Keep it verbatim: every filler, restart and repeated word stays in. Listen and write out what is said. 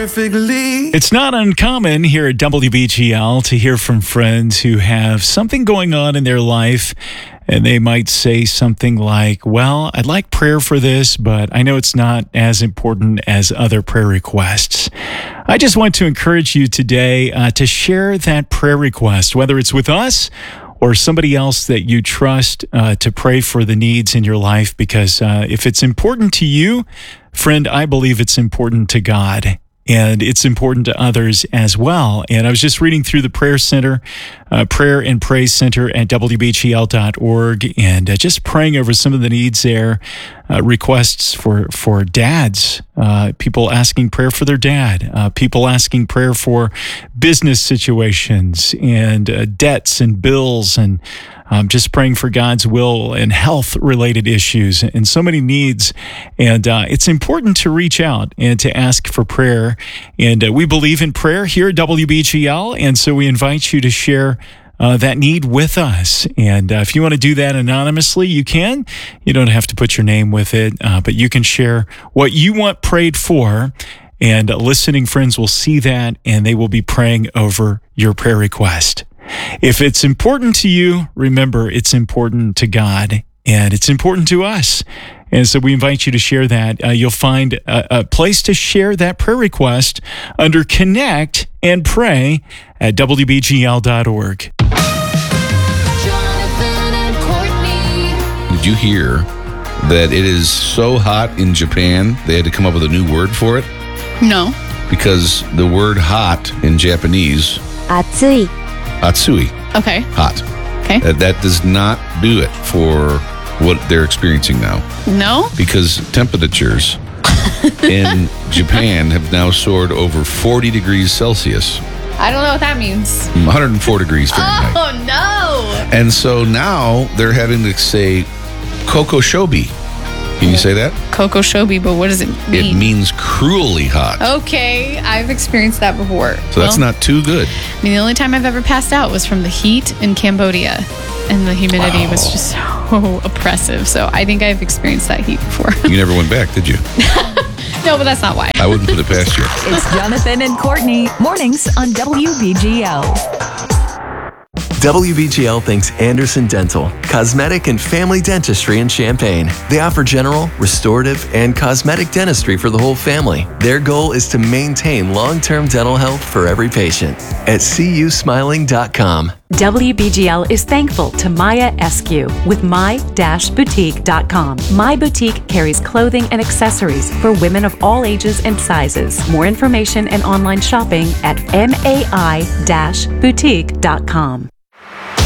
perfectly. It's not uncommon here at W B G L to hear from friends who have something going on in their life, and they might say something like, well, I'd like prayer for this, but I know it's not as important as other prayer requests. I just want to encourage you today uh, to share that prayer request, whether it's with us or somebody else that you trust uh, to pray for the needs in your life, because uh, if it's important to you, friend, I believe it's important to God. And it's important to others as well. And I was just reading through the Prayer Center, uh, Prayer and Praise Center at W B G L dot org, and uh, just praying over some of the needs there. Uh, requests for, for dads, uh, people asking prayer for their dad, uh, people asking prayer for business situations and uh, debts and bills, and um, just praying for God's will and health-related issues and so many needs. And uh, it's important to reach out and to ask for prayer. And uh, we believe in prayer here at W B G L, and so we invite you to share Uh, that need with us. And uh, if you want to do that anonymously, you can. You don't have to put your name with it, uh, but you can share what you want prayed for, and uh, listening friends will see that, and they will be praying over your prayer request. If it's important to you, remember, it's important to God, and it's important to us. And so we invite you to share that. Uh, you'll find a, a place to share that prayer request under Connect and Pray at W B G L dot org. Did you hear that it is so hot in Japan, they had to come up with a new word for it? No. Because the word hot in Japanese, 暑い atsui, Okay. hot. Okay. That, that does not do it for what they're experiencing now. No? Because temperatures in Japan have now soared over forty degrees Celsius, I don't know what that means. one hundred four degrees Fahrenheit. Oh, no. And so now they're having to say kokoshobi. Can you say that? Coco Shobi, but what does it mean? It means cruelly hot. Okay, I've experienced that before. So that's Well, not too good. I mean, the only time I've ever passed out was from the heat in Cambodia, and the humidity Wow. was just so oppressive. So I think I've experienced that heat before. You never went back, did you? No, but that's not why. I wouldn't put it past you. It's Jonathan and Courtney, mornings on W B G L. W B G L thanks Anderson Dental, cosmetic and family dentistry in Champaign. They offer general, restorative, and cosmetic dentistry for the whole family. Their goal is to maintain long-term dental health for every patient. At C U smiling dot com. W B G L is thankful to Maya Eskew with my dash boutique dot com. My Boutique carries clothing and accessories for women of all ages and sizes. More information and online shopping at mai dash boutique dot com.